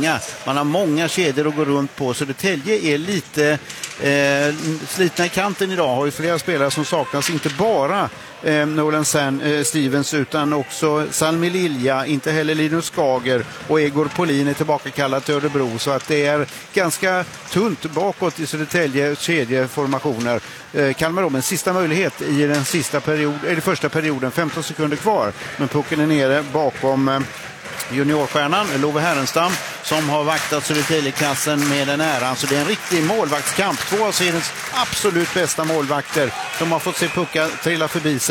många. Man har många kedjor att gå runt på. Södertälje är lite slitna i kanten idag. Har ju flera spelare som saknas. Inte bara Nolan Stevens utan också Salmi Lilja, inte heller Linus Skager och Egor Polin är tillbaka kallat till Örebro, så att det är ganska tunt bakåt i Södertälje kedjeformationer. Kalmar om en sista möjlighet i den första perioden, 15 sekunder kvar, men pucken är nere bakom juniorstjärnan Love Härenstam som har vaktat Södertäljeklassen med den äran. Så det är en riktig målvaktskamp. Två av seriens absolut bästa målvakter. De har fått se puckar trilla förbi sig.